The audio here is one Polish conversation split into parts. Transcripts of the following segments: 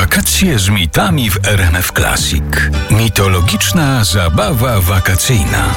Wakacje z mitami w RMF Classic. Mitologiczna zabawa wakacyjna.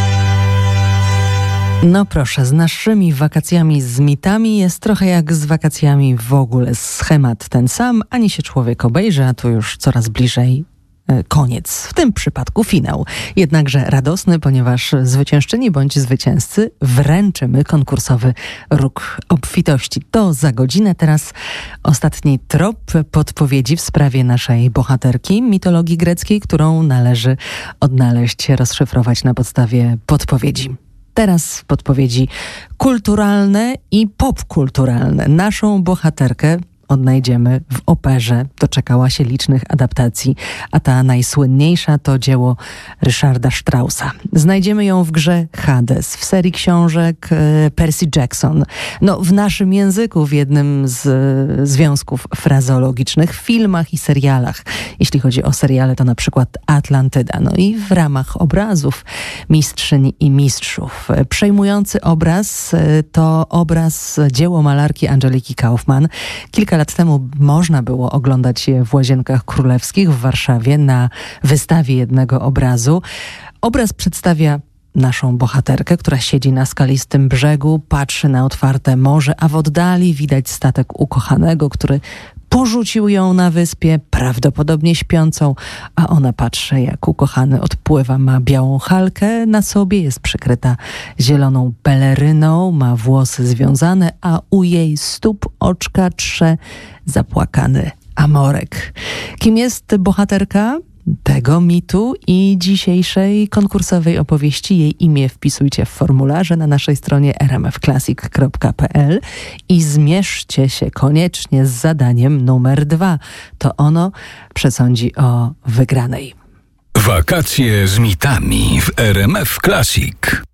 No proszę, z naszymi wakacjami z mitami jest trochę jak z wakacjami w ogóle. Schemat ten sam, ani się człowiek obejrzy, a tu już coraz bliżej koniec. W tym przypadku finał. Jednakże radosny, ponieważ zwyciężczyni bądź zwycięzcy wręczymy konkursowy róg obfitości. To za godzinę. Teraz ostatni trop podpowiedzi w sprawie naszej bohaterki mitologii greckiej, którą należy odnaleźć, rozszyfrować na podstawie podpowiedzi. Teraz podpowiedzi kulturalne i popkulturalne. Naszą bohaterkę odnajdziemy w operze. Doczekała się licznych adaptacji, a ta najsłynniejsza to dzieło Richarda Straussa. Znajdziemy ją w grze Hades, w serii książek Percy Jackson. No, w naszym języku, w jednym z związków frazeologicznych, w filmach i serialach. Jeśli chodzi o seriale, to na przykład Atlantyda. No i w ramach obrazów Mistrzyń i Mistrzów. Przejmujący obraz to obraz dzieło malarki Angeliki Kaufman. Kilka lat temu można było oglądać je w Łazienkach Królewskich w Warszawie na wystawie jednego obrazu. Obraz przedstawia naszą bohaterkę, która siedzi na skalistym brzegu, patrzy na otwarte morze, a w oddali widać statek ukochanego, który porzucił ją na wyspie, prawdopodobnie śpiącą, a ona patrzy, jak ukochany odpływa. Ma białą halkę na sobie, jest przykryta zieloną peleryną, ma włosy związane, a u jej stóp oczka trze zapłakany amorek. Kim jest bohaterka tego mitu i dzisiejszej konkursowej opowieści? Jej imię wpisujcie w formularze na naszej stronie rmfclassic.pl i zmierzcie się koniecznie z zadaniem numer 2. To ono przesądzi o wygranej. Wakacje z mitami w RMF Classic.